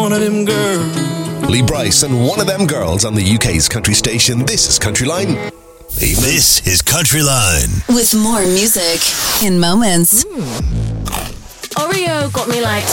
one of them girls. Lee Brice and One of Them Girls on the UK's country station. This is Countryline. This is Countryline. With more music in moments. Oreo got me like